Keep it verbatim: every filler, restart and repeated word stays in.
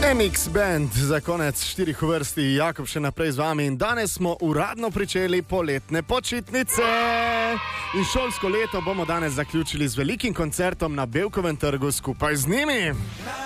en iks Band za konec štirih v vrsti, Jakob še naprej z vami in danes smo uradno pričeli poletne počitnice. In šolsko leto bomo danes zaključili z velikim koncertom na Bevkovem trgu skupaj z njimi.